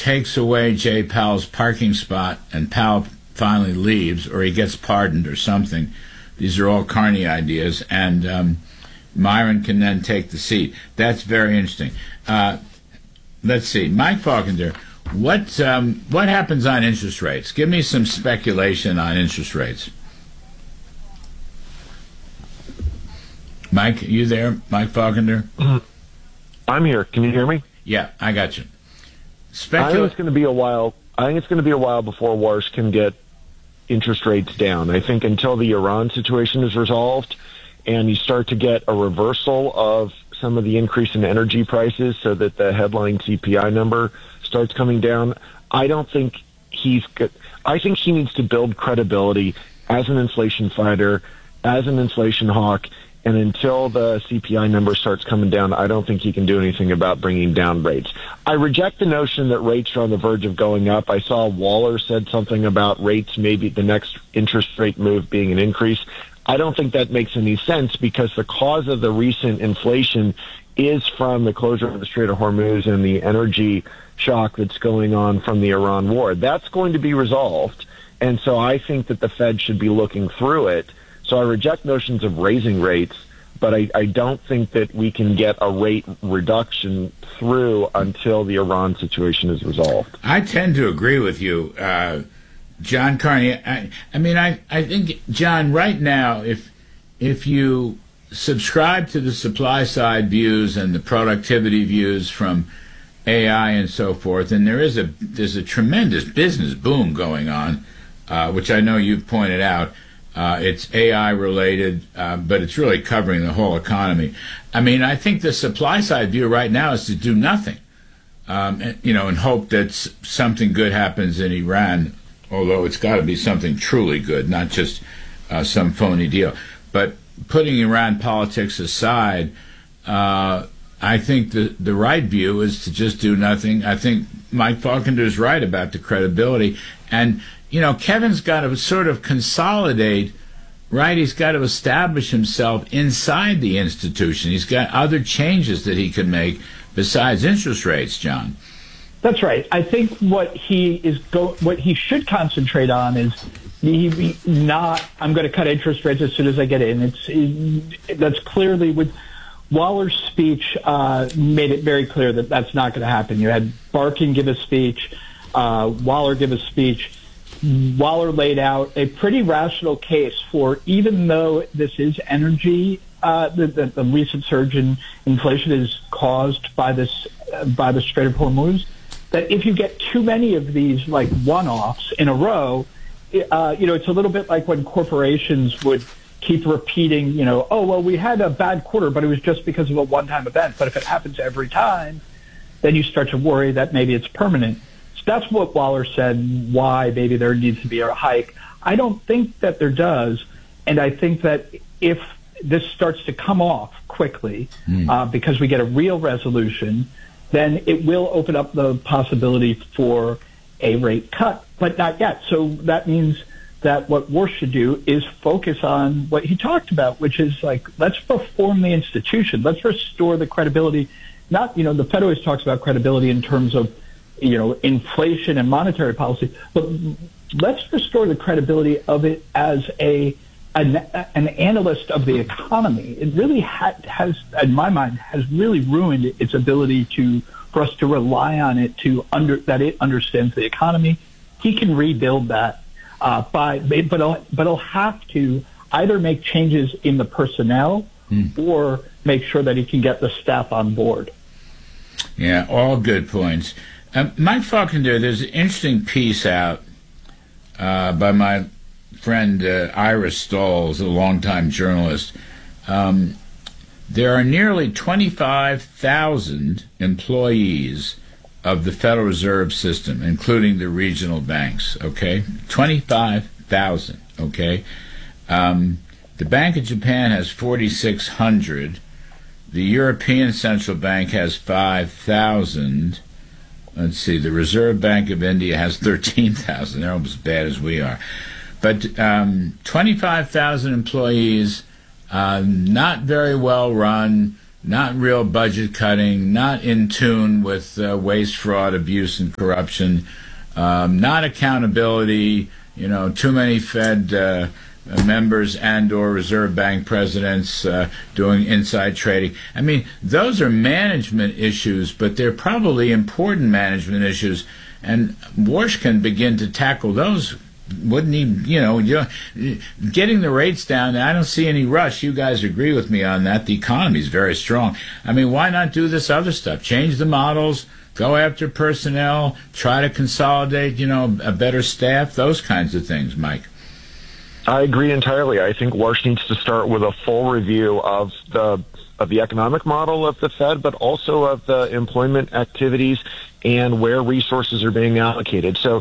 takes away Jay Powell's parking spot and Powell finally leaves, or he gets pardoned or something. These are all Carney ideas, and Myron can then take the seat. That's very interesting. Let's see. Mike Falkender, what happens on interest rates? Give me some speculation on interest rates. Mike, are you there? Mike Falkender? I'm here. Can you hear me? Yeah, I got you. I think it's going to be a while. I think it's going to be a while before Wars can get interest rates down. I think until the Iran situation is resolved and you start to get a reversal of some of the increase in energy prices so that the headline CPI number starts coming down, I don't think he's good. I think he needs to build credibility as an inflation fighter, as an inflation hawk, and until the CPI number starts coming down, I don't think he can do anything about bringing down rates. I reject the notion that rates are on the verge of going up. I saw Waller said something about rates, maybe the next interest rate move being an increase. I don't think that makes any sense because the cause of the recent inflation is from the closure of the Strait of Hormuz and the energy shock that's going on from the Iran war. That's going to be resolved. And so I think that the Fed should be looking through it. So I reject notions of raising rates, but I don't think that we can get a rate reduction through until the Iran situation is resolved. I tend to agree with you, John Carney. I think, John, right now, if you subscribe to the supply side views and the productivity views from AI and so forth, and there's a tremendous business boom going on, which I know you've pointed out. It's AI related, but it's really covering the whole economy. I mean, I think the supply side view right now is to do nothing, and hope that something good happens in Iran, although it's got to be something truly good, not just some phony deal. But putting Iran politics aside, I think the right view is to just do nothing. I think Mike Falkender is right about the credibility. And Kevin's got to sort of consolidate, right? He's got to establish himself inside the institution. He's got other changes that he can make besides interest rates, John. That's right. I think what he should concentrate on is not, I'm going to cut interest rates as soon as I get in. That's clearly with Waller's speech made it very clear that that's not going to happen. You had Barkin give a speech, Waller give a speech. Waller laid out a pretty rational case for, even though this is energy, the recent surge in inflation is caused by the Strait of Hormuz, that if you get too many of these like one-offs in a row, it's a little bit like when corporations would keep repeating, oh, well, we had a bad quarter, but it was just because of a one-time event. But if it happens every time, then you start to worry that maybe it's permanent. That's what Waller said, why maybe there needs to be a hike. I don't think that there does, and I think that if this starts to come off quickly because we get a real resolution, then it will open up the possibility for a rate cut, but not yet. So that means that what War should do is focus on what he talked about, which is like, let's reform the institution. Let's restore the credibility. Not, the Fed always talks about credibility in terms of inflation and monetary policy, but let's restore the credibility of it as an analyst of the economy. It really has, in my mind, has really ruined its ability for us to rely on it that it understands the economy. He can rebuild that, but he'll have to either make changes in the personnel or make sure that he can get the staff on board. Yeah, all good points. Mike Falkender, there's an interesting piece out by my friend Ira Stolz, a longtime journalist. There are nearly 25,000 employees of the Federal Reserve System, including the regional banks, okay? 25,000, okay? The Bank of Japan has 4,600. The European Central Bank has 5,000. Let's see, the Reserve Bank of India has 13,000. They're almost as bad as we are. But 25,000 employees, not very well run, not real budget cutting, not in tune with waste, fraud, abuse, and corruption, not accountability. Too many Fed members and/or Reserve Bank presidents doing inside trading. I mean, those are management issues, but they're probably important management issues, and Warsh can begin to tackle those. Wouldn't he? Getting the rates down, I don't see any rush. You guys agree with me on that. The economy's very strong. I mean, why not do this other stuff? Change the models, go after personnel, try to consolidate, a better staff, those kinds of things, Mike. I agree entirely. I think Warsh needs to start with a full review of the economic model of the Fed, but also of the employment activities and where resources are being allocated. So,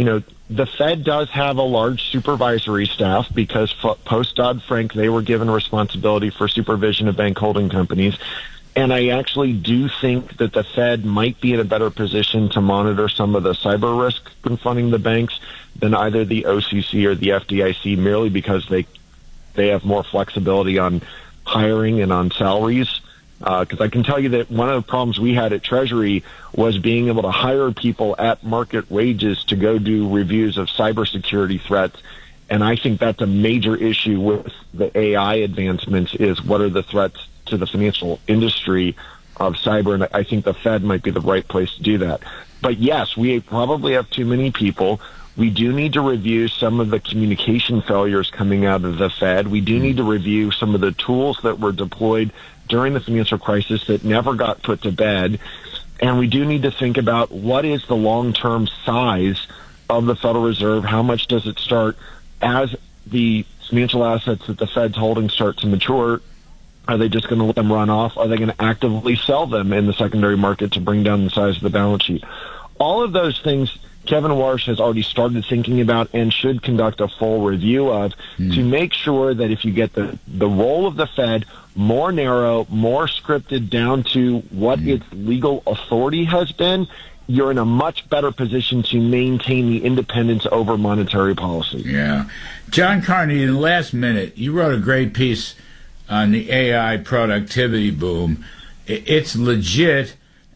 the Fed does have a large supervisory staff because post Dodd-Frank, they were given responsibility for supervision of bank holding companies. And I actually do think that the Fed might be in a better position to monitor some of the cyber risk confronting the banks than either the OCC or the FDIC, merely because they have more flexibility on hiring and on salaries. Because I can tell you that one of the problems we had at Treasury was being able to hire people at market wages to go do reviews of cybersecurity threats. And I think that's a major issue with the AI advancements, is what are the threats to the financial industry of cyber. And I think the Fed might be the right place to do that. But yes, we probably have too many people. We do need to review some of the communication failures coming out of the Fed. We do need to review some of the tools that were deployed during the financial crisis that never got put to bed. And we do need to think about what is the long-term size of the Federal Reserve. How much does it start as the financial assets that the Fed's holding start to mature? Are they just going to let them run off? Are they going to actively sell them in the secondary market to bring down the size of the balance sheet? All of those things Kevin Warsh has already started thinking about and should conduct a full review of to make sure that if you get the role of the Fed more narrow, more scripted down to what its legal authority has been, you're in a much better position to maintain the independence over monetary policy. Yeah. John Carney, in the last minute, you wrote a great piece on the AI productivity boom. It's legit.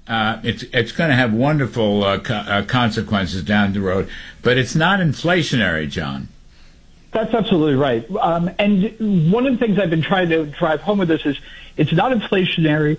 It's going to have wonderful consequences down the road, but it's not inflationary, John. That's absolutely right. And one of the things I've been trying to drive home with this is it's not inflationary.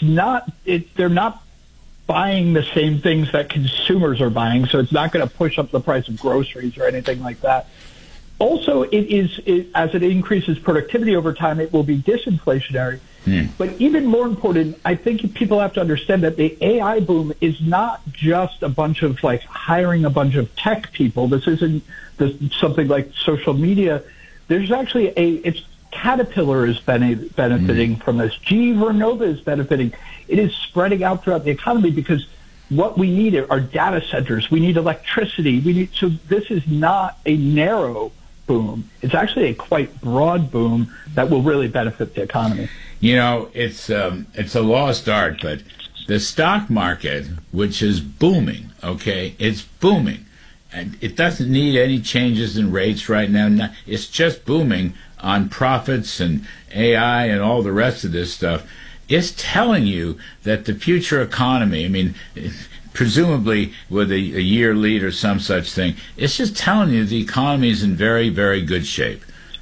They're not buying the same things that consumers are buying, so it's not going to push up the price of groceries or anything like that. Also, as it increases productivity over time, it will be disinflationary. But even more important, I think people have to understand that the AI boom is not just a bunch of hiring a bunch of tech people. This isn't something like social media. There's actually Caterpillar is benefiting from this. GE Vernova is benefiting. It is spreading out throughout the economy because what we need are data centers. We need electricity. So this is not a narrow boom. It's actually a quite broad boom that will really benefit the economy. It's a lost art, but the stock market, which is booming, okay, it's booming. And it doesn't need any changes in rates right now. It's just booming on profits and AI and all the rest of this stuff. It's telling you that the future economy, presumably with a year lead or some such thing, it's just telling you the economy is in very, very good shape.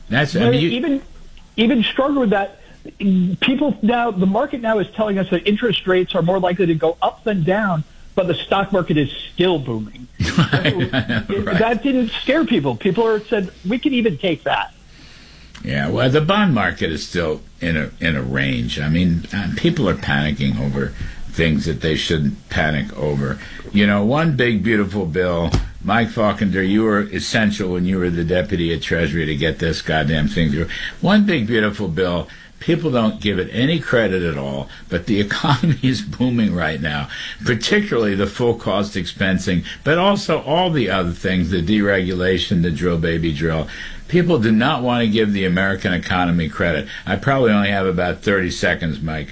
Even stronger with that, the market now is telling us that interest rates are more likely to go up than down, but the stock market is still booming. Right. That didn't scare people. People said, we can even take that. Yeah, well, the bond market is still in a range. People are panicking over things that they shouldn't panic over. One big, beautiful bill. Mike Faulkner, you were essential when you were the deputy at Treasury to get this goddamn thing through. One big, beautiful bill. People don't give it any credit at all, but the economy is booming right now, particularly the full cost expensing, but also all the other things, the deregulation, the drill baby drill. People do not want to give the American economy credit. I probably only have about 30 seconds, Mike.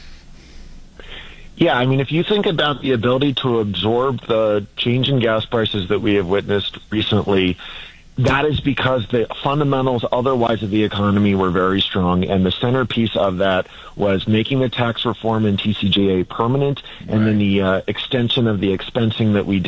Yeah, if you think about the ability to absorb the change in gas prices that we have witnessed recently, that is because the fundamentals otherwise of the economy were very strong, and the centerpiece of that was making the tax reform in TCJA permanent, and then the extension of the expensing that we